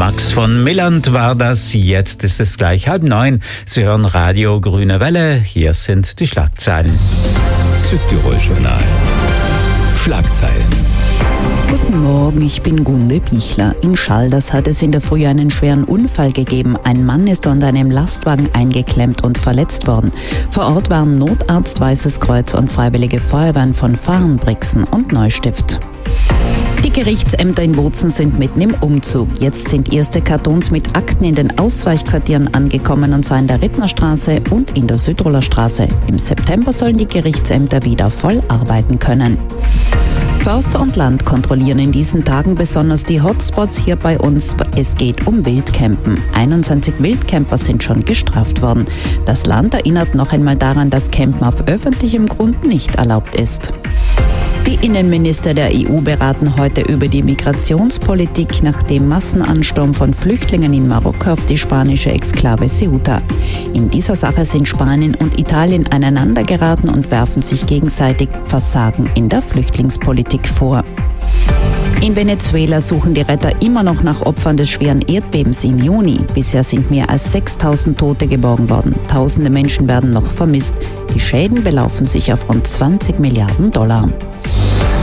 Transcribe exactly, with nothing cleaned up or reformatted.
Max von Milland war das. Jetzt ist es gleich halb neun. Sie hören Radio Grüne Welle. Hier sind die Schlagzeilen. Südtirol Journal. Schlagzeilen. Guten Morgen, ich bin Gunde Bichler. In Schalders hat es in der Früh einen schweren Unfall gegeben. Ein Mann ist unter einem Lastwagen eingeklemmt und verletzt worden. Vor Ort waren Notarzt, Weißes Kreuz und Freiwillige Feuerwehren von Fahren, Brixen und Neustift. Die Gerichtsämter in Bozen sind mitten im Umzug. Jetzt sind erste Kartons mit Akten in den Ausweichquartieren angekommen, und zwar in der Rittnerstraße und in der Südtiroler Straße. Im September sollen die Gerichtsämter wieder voll arbeiten können. Förster und Land kontrollieren in diesen Tagen besonders die Hotspots hier bei uns. Es geht um Wildcampen. einundzwanzig Wildcamper sind schon gestraft worden. Das Land erinnert noch einmal daran, dass Campen auf öffentlichem Grund nicht erlaubt ist. Die Innenminister der E U beraten heute über die Migrationspolitik nach dem Massenansturm von Flüchtlingen in Marokko auf die spanische Exklave Ceuta. In dieser Sache sind Spanien und Italien aneinandergeraten und werfen sich gegenseitig Versagen in der Flüchtlingspolitik vor. In Venezuela suchen die Retter immer noch nach Opfern des schweren Erdbebens im Juni. Bisher sind mehr als sechstausend Tote geborgen worden. Tausende Menschen werden noch vermisst. Die Schäden belaufen sich auf rund zwanzig Milliarden Dollar.